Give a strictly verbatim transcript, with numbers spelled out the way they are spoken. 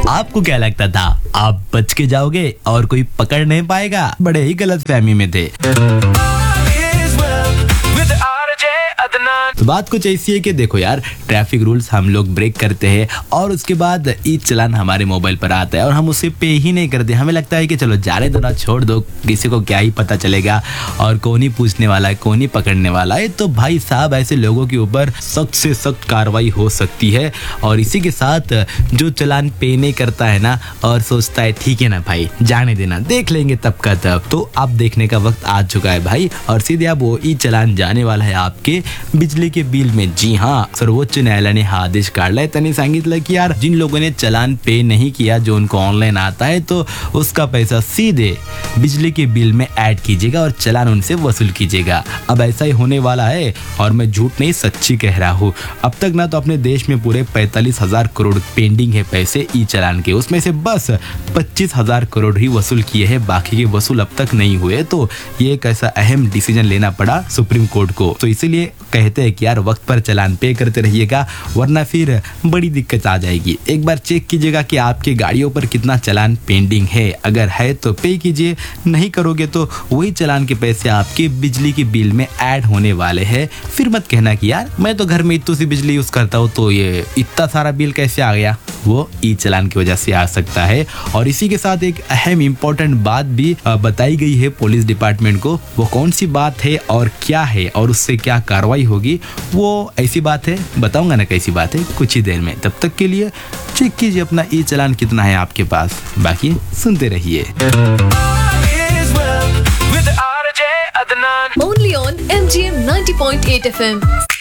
आपको क्या लगता था आप बच के जाओगे और कोई पकड़ नहीं पाएगा? बड़े ही गलत फहमी में थे। तो बात कुछ ऐसी है कि देखो यार, ट्रैफिक रूल्स हम लोग ब्रेक करते हैं और उसके बाद ई चालान हमारे मोबाइल पर आता है और हम उसे पे ही नहीं करते। हमें लगता है कि चलो जाने दो ना, छोड़ दो, किसी को क्या ही पता चलेगा और कौन ही पूछने वाला है, कौन ही पकड़ने वाला है। तो भाई साहब, ऐसे लोगों के ऊपर सख्त से सख्त कार्रवाई हो सकती है। और इसी के साथ जो चालान पे नहीं करता है ना और सोचता है ठीक है ना भाई, जाने देना, देख लेंगे तब का तब, तो अब देखने का वक्त आ चुका है भाई। और सीधे अब वो ई चालान जाने वाला है आपके बिजली के बिल में। जी हाँ, सर्वोच्च न्यायालय ने हा आदेश काढलाय। त्यांनी सांगितलं की यार, जिन लोगों ने चालान पे नहीं किया, जो उनको ऑनलाइन आता है, तो उसका पैसा सीधे बिजली के बिल में ऐड कीजिएगा और चालान उनसे वसूल कीजिएगा। अब ऐसा ही होने वाला है और मैं झूठ नहीं सच्ची कह रहा हूँ। अब तक ना तो अपने देश में पूरे पैंतालीस हजार करोड़ पेंडिंग है पैसे ई चालान के, उसमें से बस पच्चीस हजार करोड़ ही वसूल किए हैं, बाकी के वसूल अब तक नहीं हुए। तो ये एक ऐसा अहम डिसीजन लेना पड़ा सुप्रीम कोर्ट को। तो इसीलिए कहते हैं कि यार, वक्त पर चालान पे करते रहिएगा, वरना फिर बड़ी दिक्कत आ जाएगी। एक बार चेक कीजिएगा कि आपके गाड़ियों पर कितना चालान पेंडिंग है। अगर है तो पे कीजिए, नहीं करोगे तो वही चालान के पैसे आपके बिजली के बिल में ऐड होने वाले हैं। फिर मत कहना कि यार, मैं तो घर में इतनी सी बिजली यूज करता हूँ, तो ये इतना सारा बिल कैसे आ गया। वो ई चालान की वजह से आ सकता है। और इसी के साथ एक अहम इम्पोर्टेंट बात भी बताई गई है पुलिस डिपार्टमेंट को। वो कौन सी बात है और क्या है और उससे क्या कार्रवाई होगी, वो ऐसी बात है, बताऊंगा ना कैसी बात है कुछ ही देर में। तब तक के लिए चेक कीजिए अपना ई चालान कितना है आपके पास, बाकी सुनते रहिए। Only on M G M ninety point eight F M.